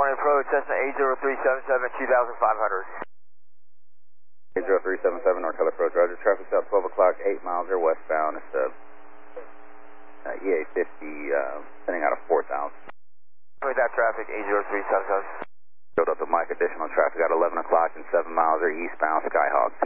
morning approach, Cessna 80377, 2500. 80377, North Hill Approach, Roger. Traffic's out 12 o'clock, 8 miles or westbound. It's EA50, sending out of 4,000. With that traffic, 80377. Build up the mic, additional traffic at 11 o'clock and 7 miles or eastbound, Skyhawk